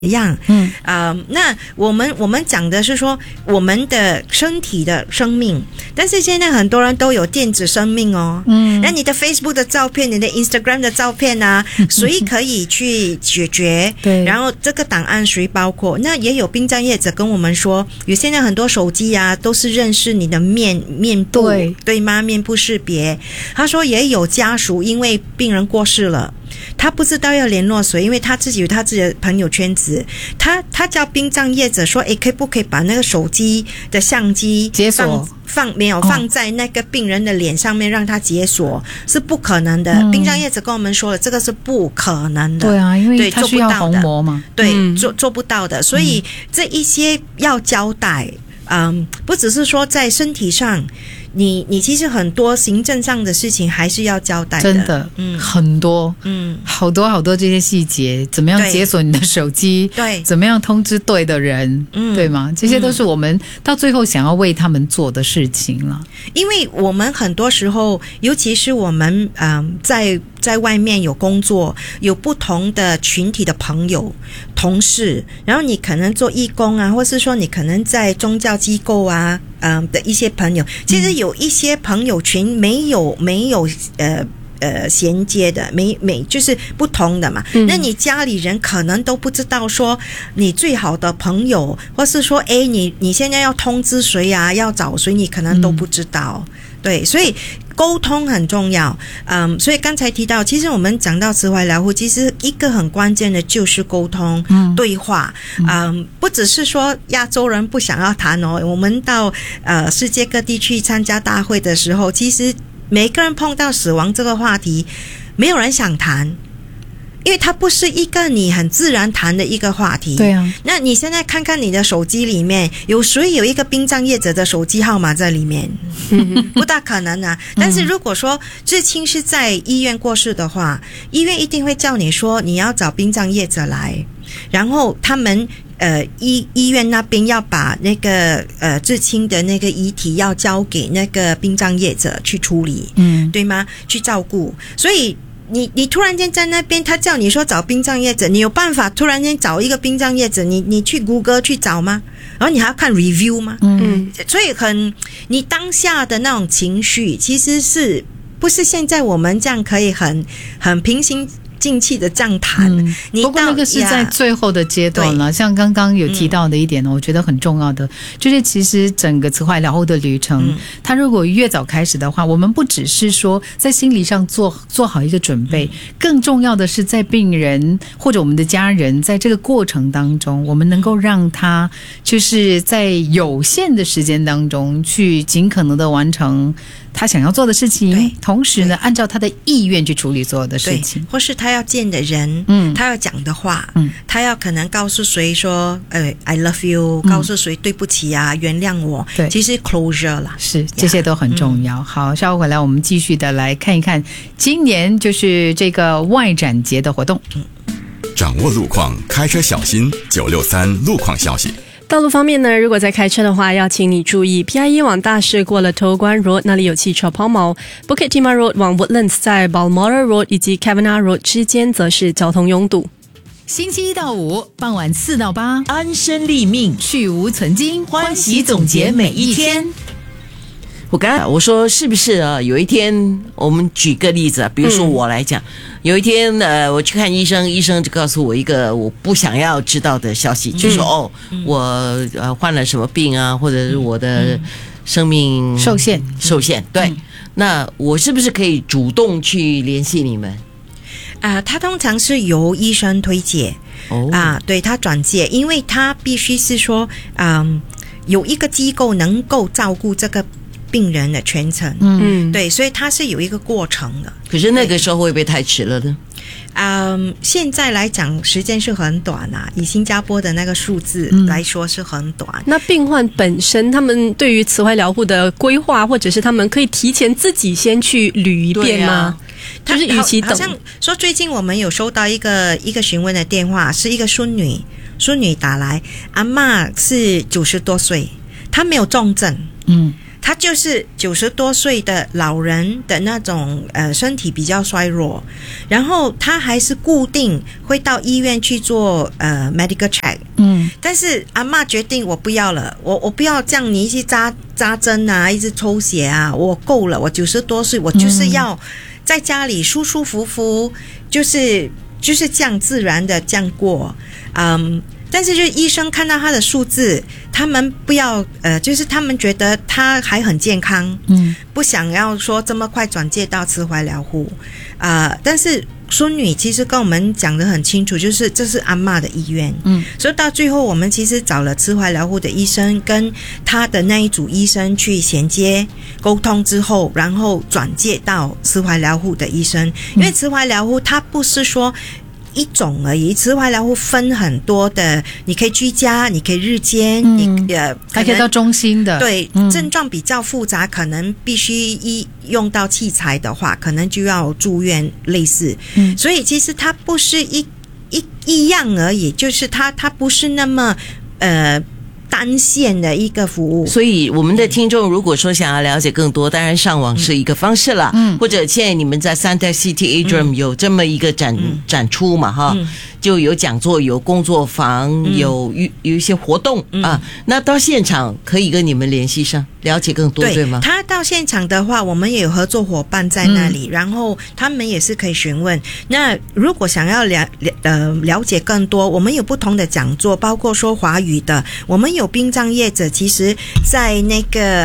一样。那我们讲的是说我们的身体的生命，但是现在很多人都有电子生命哦。那你的 Facebook 的照片，你的 Instagram 的照片啊，谁可以去解决？ 对， 然后这个档案谁包括？那也有殡葬业者跟我们说，有现在很多手机啊，都是认识你的面部，对吗？面部识别。他说也有家属因为病人过世了，他不知道要联络谁，因为他自己有他自己的朋友圈子，他叫殡葬业者说，可不可以把那个手机的相机解锁放在那个病人的脸上面让他解锁，是不可能的。殡葬业者跟我们说了，这个是不可能的。 对啊，因为他需要虹膜嘛， 对，做不到的。所以这一些要交代，不只是说在身体上。你其实很多行政上的事情还是要交代的， 真的，很多，好多这些细节，怎么样解锁你的手机， 对， 怎么样通知对的人，对吗？这些都是我们到最后想要为他们做的事情了。 因为我们很多时候，尤其是我们在外面有工作，有不同的群体的朋友、同事，然后你可能做义工啊，或是说你可能在宗教机构啊，的一些朋友，其实有一些朋友群没有衔接的，就是不同的嘛。那你家里人可能都不知道说你最好的朋友，或是说你现在要通知谁啊，要找谁，你可能都不知道。对，所以沟通很重要。所以刚才提到，其实我们讲到慈怀疗护，其实一个很关键的就是沟通、对话。不只是说亚洲人不想要谈哦，我们到世界各地去参加大会的时候，其实每个人碰到死亡这个话题，没有人想谈。因为它不是一个你很自然谈的一个话题。 对啊。 那你现在看看你的手机里面，有谁有一个殡葬业者的手机号码在里面？不大可能啊。但是如果说至亲是在医院过世的话，医院一定会叫你说你要找殡葬业者来，然后他们医院那边要把那个至亲的那个遗体要交给那个殡葬业者去处理，对吗？去照顾。所以你突然间在那边，他叫你说找殡葬业者，你有办法突然间找一个殡葬业者，你去谷歌去找吗？然后你还要看 review 吗？所以你当下的那种情绪，其实是不是现在我们这样可以很平心静气的这样谈。 不过那个是在最后的阶段了。像刚刚有提到的一点我觉得很重要的，就是其实整个慈怀疗护的旅程，它如果越早开始的话，我们不只是说在心理上做好一个准备，更重要的是在病人或者我们的家人在这个过程当中，我们能够让他就是在有限的时间当中去尽可能的完成他想要做的事情，同时呢按照他的意愿去处理所有的事情， 或是他要见的人，他要讲的话，他要可能告诉谁说I love you， 告诉谁对不起啊，原谅我， 对， 其实 closure 啦， 是这些都很重要。好，稍后回来我们继续的来看一看今年就是这个外展节的活动。 掌握路况，开车小心963路况消息。 道路方面呢，如果在开车的话，要请你注意 PIE 往大市过了头关 Road 那里有汽车抛锚， Bukit Timah Road 往 Woodlands 在 Balmoral Road 以及 Kavanagh Road 之间则是交通拥堵。 星期一到五傍晚4到8， 安身立命， 去无存菁， 欢喜总结每一天。我说是不是有一天我们举个例子比如说我来讲，有一天我去看医生，医生就告诉我一个我不想要知道的消息，就说我患了什么病啊，或者是我的生命受限，对，那我是不是可以主动去联系你们？ 他通常是由医生推荐，对，他转介，因为他必须是说有一个机构能够照顾这个病人的全程，对，所以它是有一个过程的。 可是那个时候会不会太迟了呢？ 现在来讲时间是很短啊，以新加坡的那个数字来说是很短。 那病患本身他们对于慈怀疗护的规划，或者是他们可以提前自己先去捋一遍吗？就是与其等， 好像说最近我们有收到一个询问的电话，是一个孙女打来，阿嬷是90多岁，她没有重症， 他就是90多岁的老人的那种身体比较衰弱，然后他还是固定会到医院去做medical check。但是阿嬷决定我不要了，我不要这样你一直扎针啊，一直抽血啊，我够了，我90多岁，我就是要在家里舒舒服服，就是这样自然的这样过。但是就医生看到他的数字，他们不要就是他们觉得他还很健康，不想要说这么快转介到慈怀疗护。但是孙女其实跟我们讲得很清楚，就是这是阿嬷的意愿。所以到最后我们其实找了慈怀疗护的医生跟他的那一组医生去衔接沟通之后，然后转介到慈怀疗护的医生。因为慈怀疗护它不是说一种而已，慈怀疗护分很多的，你可以居家，你可以日间， 还可以到中心的。 对，症状比较复杂，可能必须用到器材的话，可能就要住院类似。所以其实它不是一样而已，就是它不是那么单线的一个服务。 所以我们的听众如果说想要了解更多，当然上网是一个方式了，或者现在你们在 Suntec City Atrium 有这么一个展出嘛哈，就有讲座，有工作坊，有一些活动啊。那到现场可以跟你们联系上了解更多，对吗？ 他到现场的话，我们也有合作伙伴在那里，然后他们也是可以询问。那如果想要了解更多，我们有不同的讲座，包括说华语的，我们有殡葬业者，其实在那个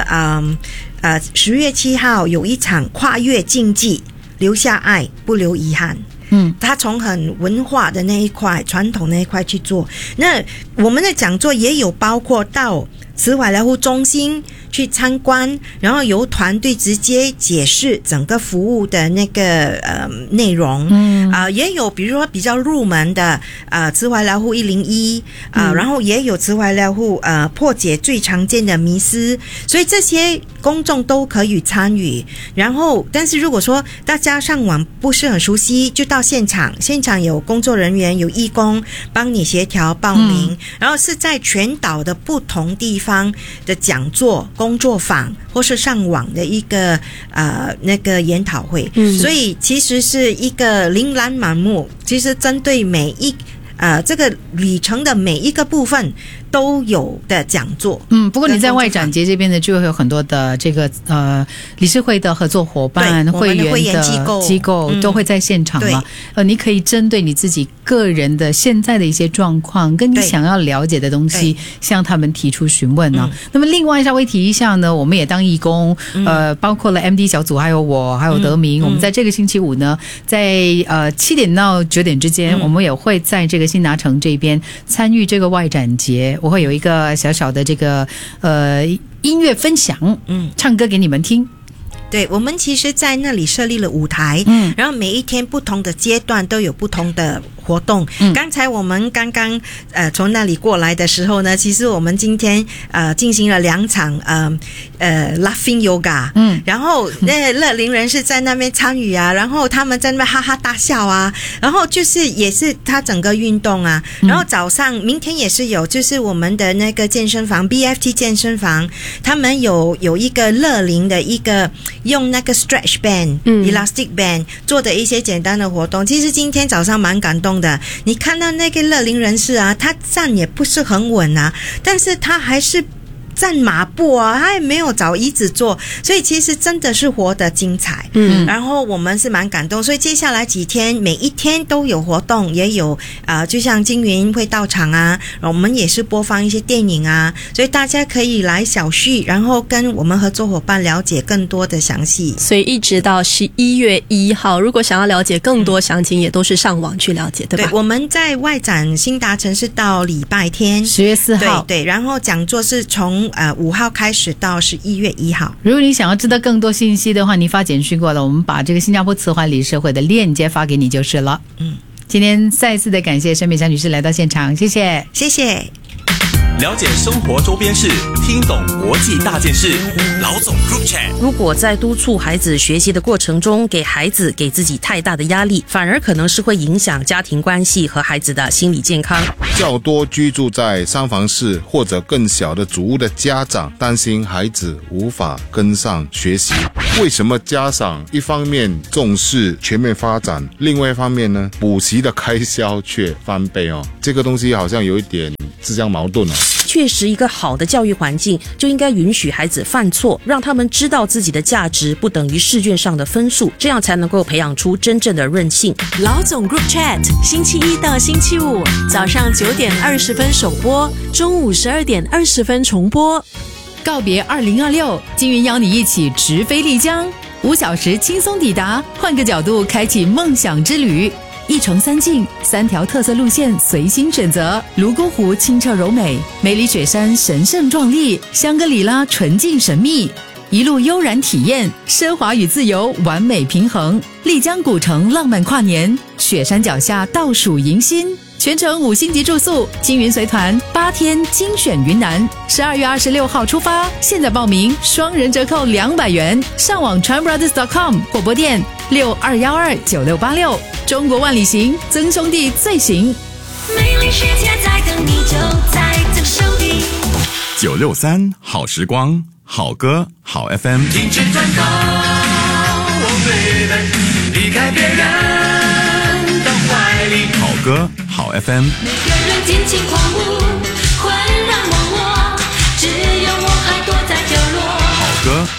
10月7号有一场跨越禁忌，留下爱，不留遗憾。他从很文化的那一块，传统那一块去做。那我们的讲座也有包括到慈怀疗护中心去参观，然后由团队直接解释整个服务的那个内容。也有比如说比较入门的慈怀疗护101然后也有慈怀疗护破解最常见的迷思，所以这些公众都可以参与。然后但是如果说大家上网不是很熟悉，就到现场有工作人员，有义工帮你协调报名，然后是在全岛的不同地方的讲座、工作坊或是上网的一个那个研讨会。所以其实是一个琳琅满目，其实针对每一这个旅程的每一个部分都有的讲座。 不过你在外展节这边呢，就会有很多的这个理事会的合作伙伴、会员的机构都会在现场嘛。你可以针对你自己个人的现在的一些状况，跟你想要了解的东西，向他们提出询问呢。那么另外稍微提一下呢，我们也当义工，包括了 MD 小组，还有我，还有德明，我们在这个星期五呢，在7点到9点之间，我们也会在这个新达城这边参与这个外展节。我会有一个小小的这个音乐分享，唱歌给你们听。 对，我们其实在那里设立了舞台，然后每一天不同的阶段都有不同的活动。刚才我们刚刚从那里过来的时候呢，其实我们今天进行了2场laughing yoga，然后那乐龄人士在那边参与啊，然后他们在那边哈哈大笑啊，然后就是也是他整个运动啊，然后早上明天也是有，就是我们的那个健身房 BFT 健身房，他们有一个乐龄的一个用那个 stretch band、elastic band 做的一些简单的活动。其实今天早上蛮感动的，你看到那个乐龄人士啊，他站也不是很稳啊，但是他还是站马步啊，他也没有找椅子坐，所以其实真的是活得精彩。然后我们是蛮感动，所以接下来几天每一天都有活动，也有就像金云会到场啊，我们也是播放一些电影啊，所以大家可以来小叙，然后跟我们合作伙伴了解更多的详细。 所以一直到11月1号，如果想要了解更多详情，也都是上网去了解，对吧？ 对，我们在外展新达城是到礼拜天 10月4号， 对，然后讲座是从5号开始到11月1号。 如果你想要知道更多信息的话，你发简讯过来，我们把这个新加坡慈怀理事会的链接发给你就是了。今天再次的感谢申美香女士来到现场，谢谢。 了解生活周边事，听懂国际大件事。老总 Group Chat。 如果在督促孩子学习的过程中，给孩子给自己太大的压力，反而可能是会影响家庭关系和孩子的心理健康。 较多居住在三房室或者更小的组屋的家长担心孩子无法跟上学习。为什么家长一方面重视全面发展，另外一方面呢，补习的开销却翻倍哦？这个东西好像有一点自相矛盾哦。 确实，一个好的教育环境就应该允许孩子犯错，让他们知道自己的价值不等于试卷上的分数，这样才能够培养出真正的韧性。 老总 Group Chat， 星期一到星期五早上9点20分首播，中午12点20分重播。 告别2026，金云邀你一起直飞丽江，5小时轻松抵达，换个角度开启梦想之旅。1城3境，3条特色路线随心选择。泸沽湖清澈柔美，梅里雪山神圣壮丽，香格里拉纯净神秘，一路悠然体验，奢华与自由完美平衡。丽江古城浪漫跨年，雪山脚下倒数迎新，全程5星级住宿，金云随团8天精选云南，12月26号出发，现在报名双人折扣200元，上网 tranbrothers.com 或拨电62129686。中国万里行，曾兄弟最行。 美丽世界在等你，就在这手里。 963好时光，好歌好 FM。 停止转动，离开别人的怀里。 好歌好 FM。 每个人尽情狂舞。